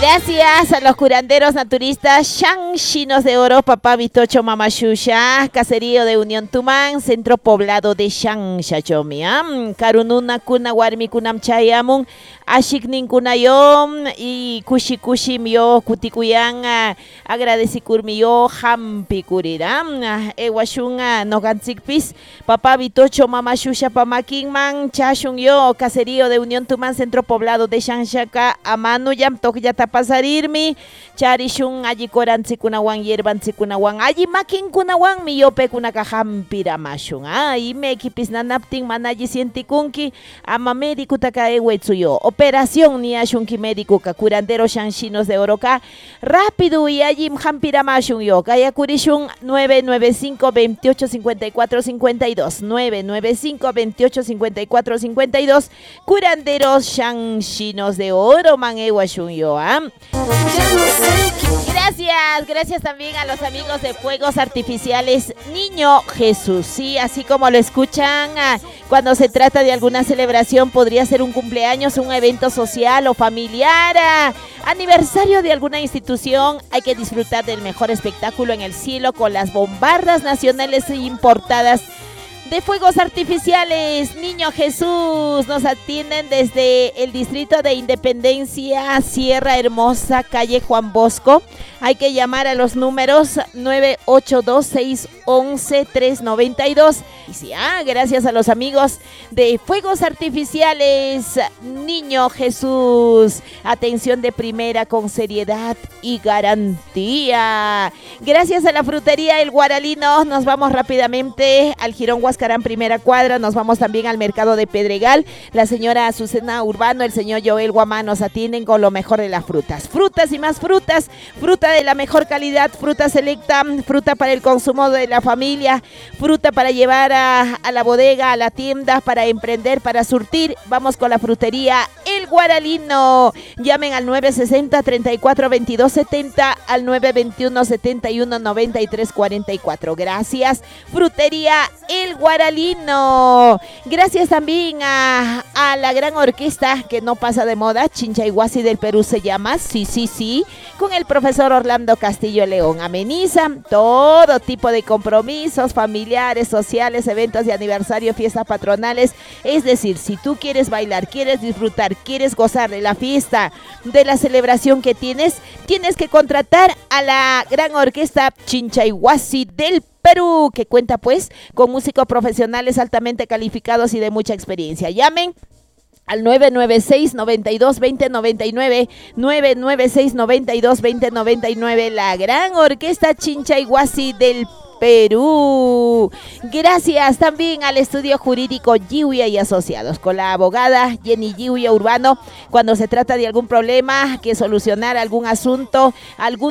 Gracias a los curanderos naturistas Shanxinos de Oro, Papá Vitocho Mamashusha, Caserío de Unión Tumán, Centro Poblado de Shangshachomiam, Karununa Kuna Warmi Kunam Chayamun, Ashiknin Kunayom y Kushikushim yo Kutikuyan, Agradecikurmio Hampikuriram, Ewashunga Nogantzikpis, Papá Vitocho Mamashusha Pamakinman, Chashun yo, Caserío de Unión Tumán, Centro Poblado de Shanshaka, Amanuyam, Tokyata Pasarirmi, Charishun, allí Corantzikunawan, Yerbantzikunawan, allí Makinkunawan, Miyope Kunakahampiramashun, y me equipis nanaptin manaji cientikunki, ama médico takaewetsuyo, operación ni ashunki médico curandero Shanxinos de Oroca, rápido y allí Hampiramashun yo, Kayakurishun 995 28 54 52, 995 28 54 52, curanderos Shanxinos de Oro, Manewashun yo, Gracias también a los amigos de Fuegos Artificiales Niño Jesús, sí, así como lo escuchan, cuando se trata de alguna celebración, podría ser un cumpleaños, un evento social o familiar, aniversario de alguna institución, hay que disfrutar del mejor espectáculo en el cielo con las bombardas nacionales e importadas de Fuegos Artificiales Niño Jesús. Nos atienden desde el distrito de Independencia, Sierra Hermosa, calle Juan Bosco. Hay que llamar a los números 982-611-392. Y sí, gracias a los amigos de Fuegos Artificiales Niño Jesús. Atención de primera con seriedad y garantía. Gracias a la frutería El Guaralino, nos vamos rápidamente al Jirón Huascarán, primera cuadra. Nos vamos también al mercado de Pedregal. La señora Azucena Urbano, el señor Joel Guamán nos atienden con lo mejor de las frutas. Frutas y más frutas. Fruta de la mejor calidad, fruta selecta, fruta para el consumo de la familia, fruta para llevar a la bodega, a la tienda, para emprender, para surtir. Vamos con la frutería El Guaralino. Llamen al 960-34-2270, al 921-71-93-44. Gracias, frutería El Guaralino. Gracias también a la gran orquesta que no pasa de moda, Chinchayhuasi del Perú se llama, sí, con el profesor Orlando Castillo León. Amenizan todo tipo de compromisos familiares, sociales, eventos de aniversario, fiestas patronales. Es decir, si tú quieres bailar, quieres disfrutar, quieres gozar de la fiesta, de la celebración que tienes que contratar a la gran orquesta Chinchayhuasi del Perú, que cuenta pues con músicos profesionales altamente calificados y de mucha experiencia. Llamen al 996-92-2099, 996-92-2099, la gran orquesta Chinchayhuasi del Perú. Gracias también al estudio jurídico Giuya y Asociados, con la abogada Jenny Giuya Urbano, cuando se trata de algún problema, que solucionar algún asunto, algún